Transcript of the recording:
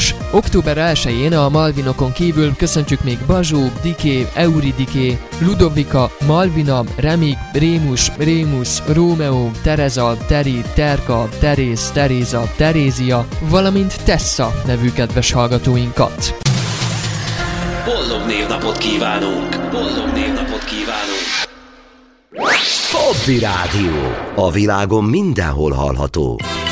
Rémus. Október 1-én a Malvinokon kívül köszöntjük még Bazsó, Diké, Euridiké, Ludovika, Malvina, Remig, Rémus, Rómeó, Tereza, Teri, Terka, Teréz, Teréza, Terézia, valamint Tessa nevű kedves hallgatóinkat. Boldog névnapot kívánunk! Boldog névnapot kívánunk! Hobby Rádió. A világon mindenhol hallható.